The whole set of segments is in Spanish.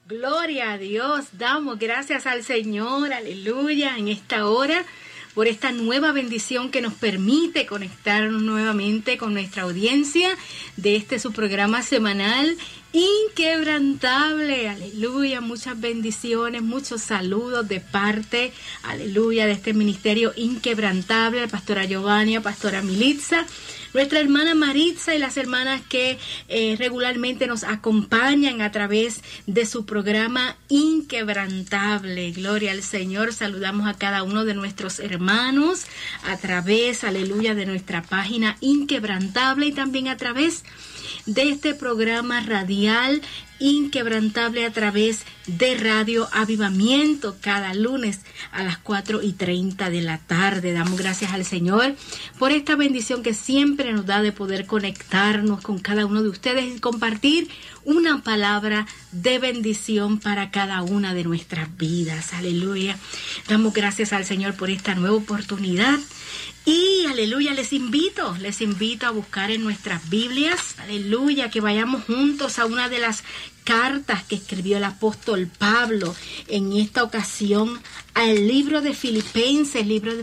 Gloria a Dios, damos gracias al Señor, aleluya, en esta hora, por esta nueva bendición que nos permite conectarnos nuevamente con nuestra audiencia de su programa semanal Inquebrantable, aleluya, muchas bendiciones, muchos saludos de parte, aleluya, de este ministerio Inquebrantable, la pastora Giovanni, la pastora Militza, nuestra hermana Maritza y las hermanas que regularmente nos acompañan a través de su programa Inquebrantable. Gloria al Señor. Saludamos a cada uno de nuestros hermanos a través, aleluya, de nuestra página Inquebrantable y también a través de este programa radial Inquebrantable a través de Radio Avivamiento cada lunes a las 4:30 de la tarde. Damos gracias al Señor por esta bendición que siempre nos da de poder conectarnos con cada uno de ustedes y compartir una palabra de bendición para cada una de nuestras vidas. Aleluya. Damos gracias al Señor por esta nueva oportunidad. Y aleluya, les invito a buscar en nuestras Biblias, aleluya, que vayamos juntos a una de las cartas que escribió el apóstol Pablo en esta ocasión al libro de Filipenses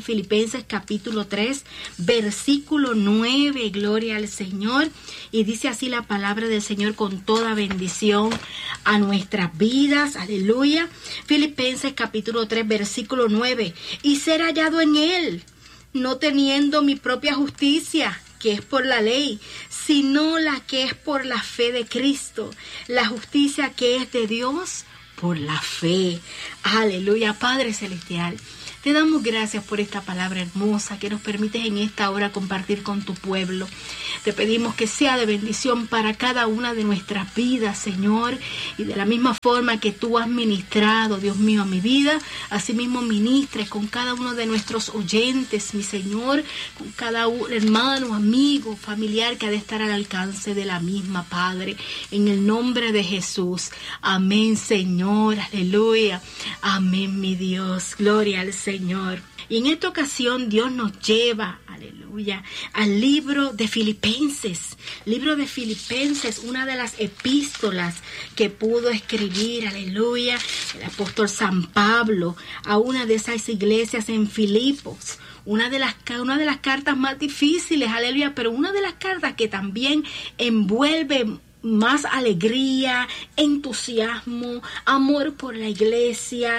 capítulo 3, versículo 9, gloria al Señor, y dice así la palabra del Señor con toda bendición a nuestras vidas, aleluya. Filipenses capítulo 3, versículo 9, y ser hallado en él, no teniendo mi propia justicia, que es por la ley, sino la que es por la fe de Cristo, la justicia que es de Dios por la fe. Aleluya, Padre Celestial. Te damos gracias por esta palabra hermosa que nos permites en esta hora compartir con tu pueblo. Te pedimos que sea de bendición para cada una de nuestras vidas, Señor. Y de la misma forma que tú has ministrado, Dios mío, a mi vida, asimismo ministres con cada uno de nuestros oyentes, mi Señor, con cada hermano, amigo, familiar que ha de estar al alcance de la misma, Padre. En el nombre de Jesús. Amén, Señor. Aleluya. Amén, mi Dios. Gloria al Señor. Y en esta ocasión Dios nos lleva, aleluya, al libro de Filipenses. Libro de Filipenses, una de las epístolas que pudo escribir, aleluya, el apóstol San Pablo a una de esas iglesias en Filipos. Una de las cartas más difíciles, aleluya, pero una de las cartas que también envuelve más alegría, entusiasmo, amor por la iglesia,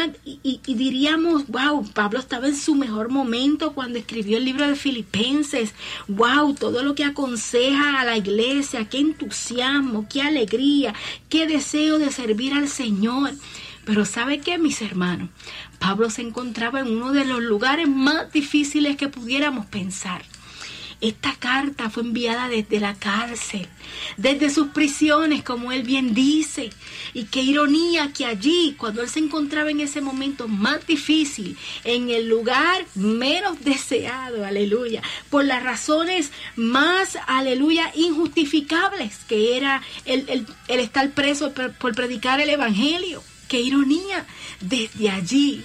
y diríamos, wow, Pablo estaba en su mejor momento cuando escribió el libro de Filipenses. Wow, todo lo que aconseja a la iglesia, qué entusiasmo, qué alegría, qué deseo de servir al Señor. Pero ¿sabe qué, mis hermanos? Pablo se encontraba en uno de los lugares más difíciles que pudiéramos pensar. Esta carta fue enviada desde la cárcel, desde sus prisiones, como él bien dice. Y qué ironía que allí, cuando él se encontraba en ese momento más difícil, en el lugar menos deseado, aleluya, por las razones más, aleluya, injustificables, que era el estar preso por predicar el evangelio. Qué ironía, desde allí,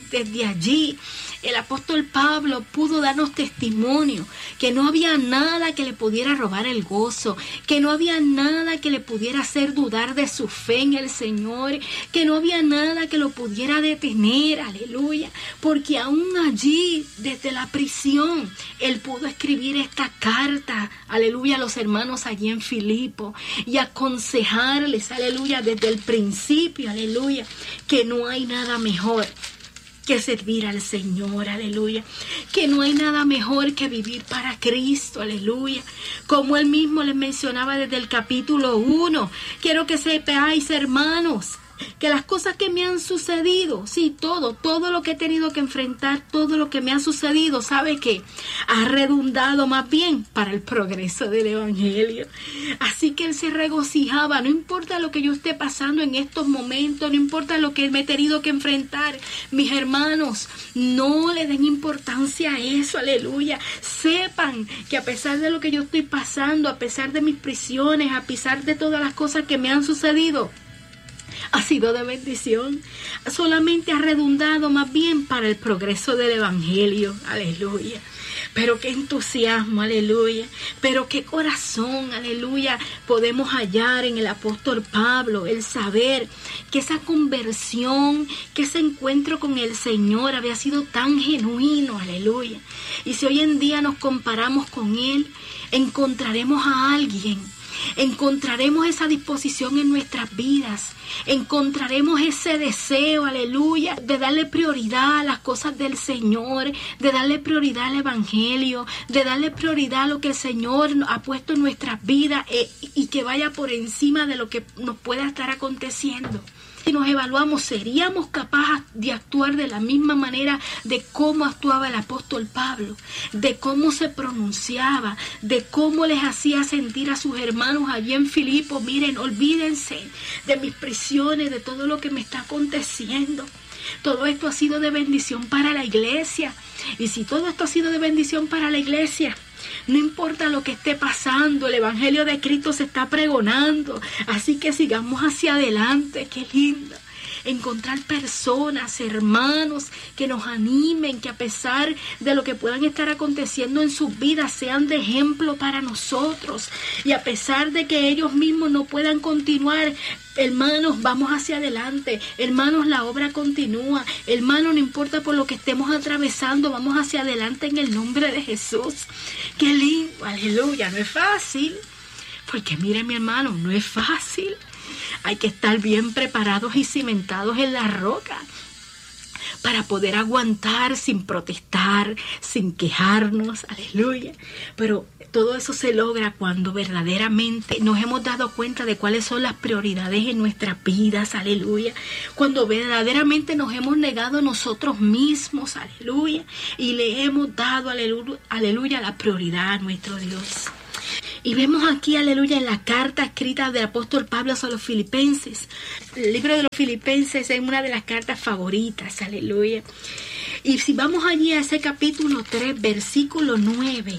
el apóstol Pablo pudo darnos testimonio que no había nada que le pudiera robar el gozo, que no había nada que le pudiera hacer dudar de su fe en el Señor, que no había nada que lo pudiera detener, aleluya, porque aún allí, desde la prisión, él pudo escribir esta carta, aleluya, a los hermanos allí en Filipo y aconsejarles, aleluya, desde el principio, aleluya, que no hay nada mejor que servir al Señor, aleluya, que no hay nada mejor que vivir para Cristo, aleluya, como él mismo les mencionaba desde el capítulo 1, quiero que sepáis, hermanos, que las cosas que me han sucedido, sí, todo lo que he tenido que enfrentar, todo lo que me ha sucedido, ¿sabe qué? Ha redundado más bien para el progreso del evangelio. Así que él se regocijaba, no importa lo que yo esté pasando en estos momentos, no importa lo que me he tenido que enfrentar, mis hermanos, no le den importancia a eso, aleluya. Sepan que a pesar de lo que yo estoy pasando, a pesar de mis prisiones, a pesar de todas las cosas que me han sucedido, ha sido de bendición, solamente ha redundado más bien para el progreso del evangelio, aleluya. Pero qué entusiasmo, aleluya. Pero qué corazón, aleluya, podemos hallar en el apóstol Pablo, el saber que esa conversión, que ese encuentro con el Señor había sido tan genuino, aleluya. Y si hoy en día nos comparamos con Él, encontraremos a alguien. Encontraremos esa disposición en nuestras vidas. Encontraremos ese deseo, aleluya, de darle prioridad a las cosas del Señor, de darle prioridad al Evangelio, de darle prioridad a lo que el Señor ha puesto en nuestras vidas y que vaya por encima de lo que nos pueda estar aconteciendo. Si nos evaluamos, ¿seríamos capaces de actuar de la misma manera de cómo actuaba el apóstol Pablo? De cómo se pronunciaba, de cómo les hacía sentir a sus hermanos allí en Filipos. Miren, olvídense de mis prisiones, de todo lo que me está aconteciendo. Todo esto ha sido de bendición para la iglesia. Y si todo esto ha sido de bendición para la iglesia, no importa lo que esté pasando, el Evangelio de Cristo se está pregonando. Así que sigamos hacia adelante. Qué lindo encontrar personas, hermanos, que nos animen, que a pesar de lo que puedan estar aconteciendo en sus vidas, sean de ejemplo para nosotros. Y a pesar de que ellos mismos no puedan continuar, hermanos, vamos hacia adelante. Hermanos, la obra continúa. Hermanos, no importa por lo que estemos atravesando, vamos hacia adelante en el nombre de Jesús. Qué lindo, aleluya. No es fácil, porque mire, mi hermano, no es fácil. Hay que estar bien preparados y cimentados en la roca para poder aguantar sin protestar, sin quejarnos, aleluya. Pero todo eso se logra cuando verdaderamente nos hemos dado cuenta de cuáles son las prioridades en nuestras vidas, aleluya. Cuando verdaderamente nos hemos negado a nosotros mismos, aleluya, y le hemos dado, aleluya, la prioridad a nuestro Dios. Y vemos aquí, aleluya, en la carta escrita del apóstol Pablo a los filipenses. El libro de los filipenses es una de las cartas favoritas, aleluya. Y si vamos allí a ese capítulo 3, versículo 9,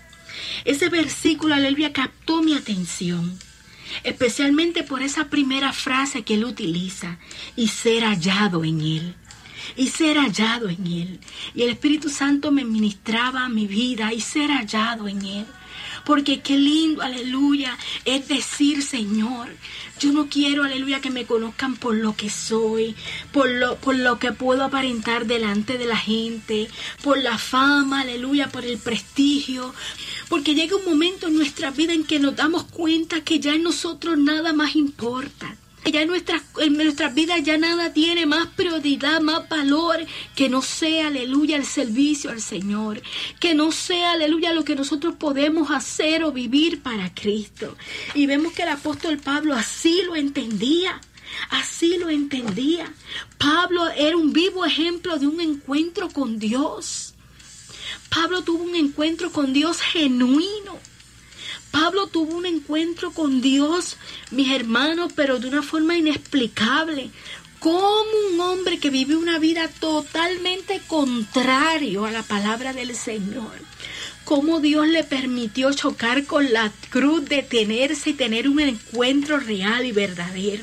ese versículo, aleluya, captó mi atención. Especialmente por esa primera frase que él utiliza, y ser hallado en él. Y ser hallado en él. Y el Espíritu Santo me ministraba a mi vida, y ser hallado en él. Porque qué lindo, aleluya, es decir, Señor, yo no quiero, aleluya, que me conozcan por lo que soy, por lo que puedo aparentar delante de la gente, por la fama, aleluya, por el prestigio. Porque llega un momento en nuestra vida en que nos damos cuenta que ya en nosotros nada más importa. Ya en nuestras vidas ya nada tiene más prioridad, más valor, que no sea, aleluya, el servicio al Señor, que no sea, aleluya, lo que nosotros podemos hacer o vivir para Cristo. Y vemos que el apóstol Pablo así lo entendía. Así lo entendía. Pablo era un vivo ejemplo de un encuentro con Dios. Pablo tuvo un encuentro con Dios genuino. Pablo tuvo un encuentro con Dios, mis hermanos, pero de una forma inexplicable. Como un hombre que vive una vida totalmente contrario a la palabra del Señor. Cómo Dios le permitió chocar con la cruz, detenerse y tener un encuentro real y verdadero.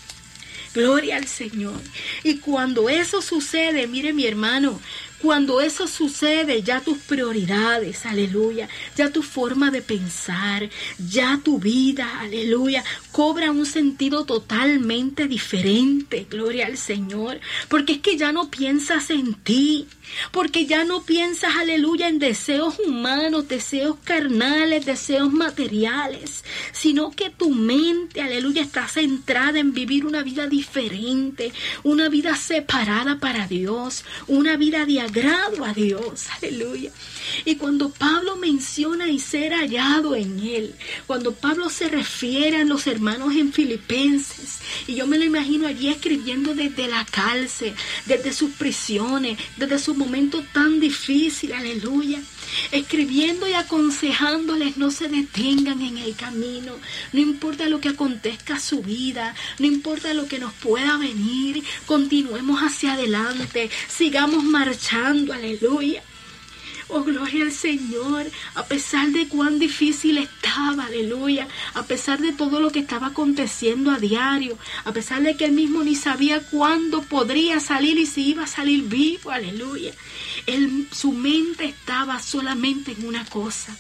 Gloria al Señor. Y cuando eso sucede, mire mi hermano, cuando eso sucede, ya tus prioridades, aleluya, ya tu forma de pensar, ya tu vida, aleluya, cobra un sentido totalmente diferente, gloria al Señor, porque es que ya no piensas en ti, porque ya no piensas, aleluya, en deseos humanos, deseos carnales, deseos materiales, sino que tu mente, aleluya, está centrada en vivir una vida diferente, una vida separada para Dios, una vida de agrado a Dios, aleluya. Y cuando Pablo menciona y ser hallado en él, cuando Pablo se refiere a los hermanos en Filipenses, y yo me lo imagino allí escribiendo desde la cárcel, desde sus prisiones, desde su momento tan difícil, aleluya, escribiendo y aconsejándoles: no se detengan en el camino, no importa lo que acontezca a su vida, no importa lo que nos pueda venir, continuemos hacia adelante, sigamos marchando, aleluya. Oh, gloria al Señor, a pesar de cuán difícil estaba, aleluya, a pesar de todo lo que estaba aconteciendo a diario, a pesar de que él mismo ni sabía cuándo podría salir y si iba a salir vivo, aleluya. Su mente estaba solamente en una cosa,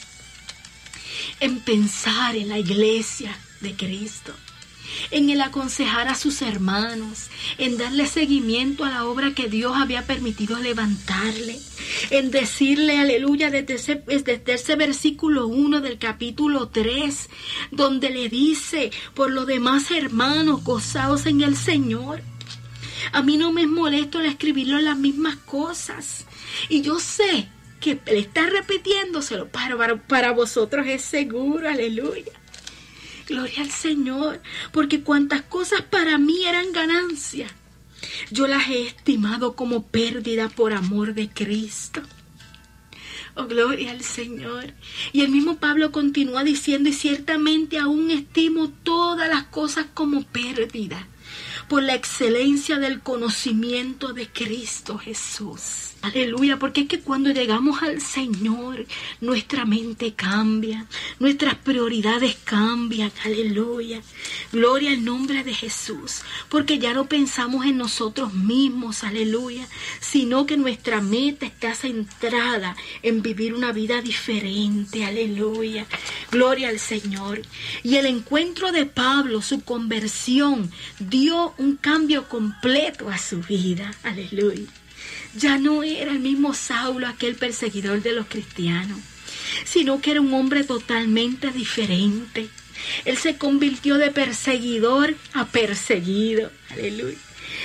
en pensar en la iglesia de Cristo, en el aconsejar a sus hermanos, en darle seguimiento a la obra que Dios había permitido levantarle, en decirle, aleluya, desde ese versículo 1 del capítulo 3, donde le dice, por lo demás, hermanos, gozaos en el Señor. A mí no me es molesto el escribirlo en las mismas cosas, y yo sé que él está repitiéndoselo para vosotros, es seguro, aleluya. Gloria al Señor, porque cuantas cosas para mí eran ganancia, yo las he estimado como pérdida por amor de Cristo. Oh, gloria al Señor. Y el mismo Pablo continúa diciendo, y ciertamente aún estimo todas las cosas como pérdida, por la excelencia del conocimiento de Cristo Jesús. Aleluya, porque es que cuando llegamos al Señor, nuestra mente cambia, nuestras prioridades cambian, aleluya. Gloria al nombre de Jesús, porque ya no pensamos en nosotros mismos, aleluya, sino que nuestra meta está centrada en vivir una vida diferente, aleluya. Gloria al Señor. Y el encuentro de Pablo, su conversión, dio un cambio completo a su vida, aleluya. Ya no era el mismo Saulo, aquel perseguidor de los cristianos, sino que era un hombre totalmente diferente. Él se convirtió de perseguidor a perseguido. Aleluya.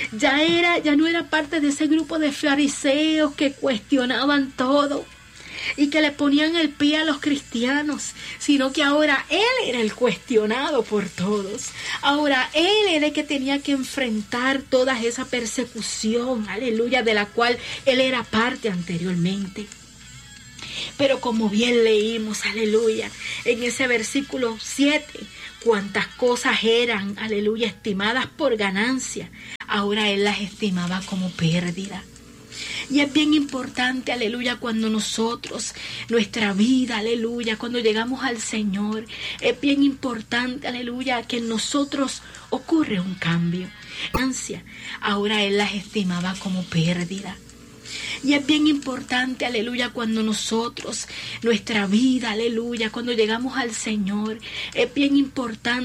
Ya no era parte de ese grupo de fariseos que cuestionaban todo y que le ponían el pie a los cristianos, sino que ahora él era el cuestionado por todos. Ahora él era el que tenía que enfrentar toda esa persecución, aleluya, de la cual él era parte anteriormente. Pero como bien leímos, aleluya, en ese versículo 7, cuantas cosas eran, aleluya, estimadas por ganancia, ahora él las estimaba como pérdida. Y es bien importante, aleluya, cuando nosotros, nuestra vida, aleluya, cuando llegamos al Señor, es bien importante, aleluya, que en nosotros ocurre un cambio. Ahora él las estimaba como pérdida. Y es bien importante, aleluya, cuando nosotros, nuestra vida, aleluya, cuando llegamos al Señor, es bien importante.